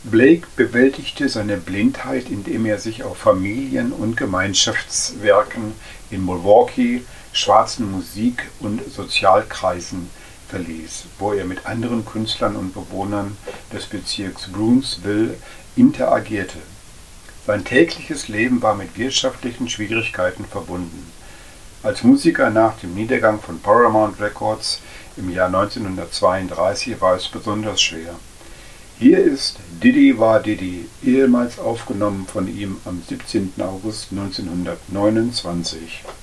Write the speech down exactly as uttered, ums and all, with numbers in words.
Blake bewältigte seine Blindheit, indem er sich auf Familien- und Gemeinschaftswerken in Milwaukee, schwarzen Musik- und Sozialkreisen verließ, wo er mit anderen Künstlern und Bewohnern des Bezirks Brownsville interagierte. Sein tägliches Leben war mit wirtschaftlichen Schwierigkeiten verbunden. Als Musiker nach dem Niedergang von Paramount Records im Jahr neunzehnhundertzweiunddreißig war es besonders schwer. Hier ist Didi Wa Didi, ehemals aufgenommen von ihm am siebzehnten August neunzehnhundertneunundzwanzig.